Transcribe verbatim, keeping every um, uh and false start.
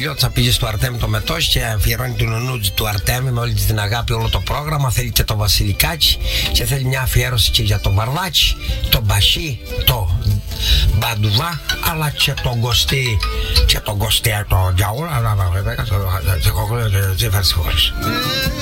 Ηλιώτης θα πήγε στο Αρτέμι το Μετός και αφιερώνει του Νουνούτζη του Αρτέμι με όλη την αγάπη όλο το πρόγραμμα. Θέλει και το Βασιλικάκι και θέλει μια αφιέρωση και για το Βαρδάκι, το Μπασί, το Μπαντουβά, αλλά και τον Κωστή και τον Κωστή, το Γιαούρα, αλλά βέβαια, το Τζεφαρσχόλης.